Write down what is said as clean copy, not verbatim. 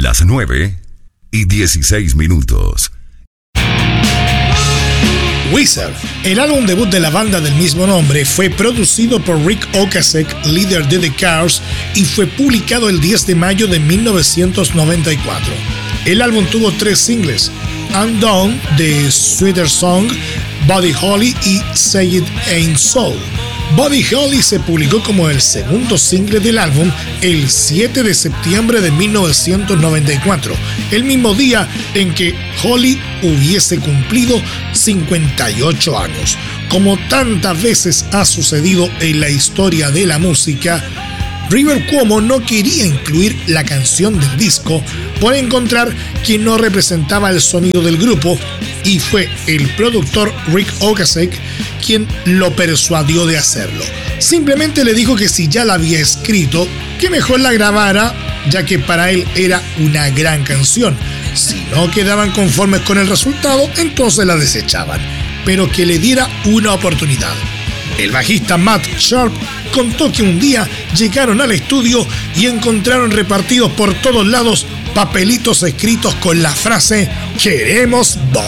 Las 9:16. Wizard, el álbum debut de la banda del mismo nombre, fue producido por Rick Ocasek, líder de The Cars, y fue publicado el 10 de mayo de 1994. El álbum tuvo 3 singles: Undone, de Sweeter Song, Buddy Holly y Say It Ain't So. Buddy Holly se publicó como el segundo single del álbum el 7 de septiembre de 1994, el mismo día en que Holly hubiese cumplido 58 años. Como tantas veces ha sucedido en la historia de la música, River Cuomo no quería incluir la canción del disco por encontrar que no representaba el sonido del grupo, y fue el productor Rick Ocasek quien lo persuadió de hacerlo. Simplemente le dijo que si ya la había escrito, que mejor la grabara, ya que para él era una gran canción. Si no quedaban conformes con el resultado, entonces la desechaban, pero que le diera una oportunidad. El bajista Matt Sharp contó que un día llegaron al estudio y encontraron repartidos por todos lados papelitos escritos con la frase "Queremos Buddy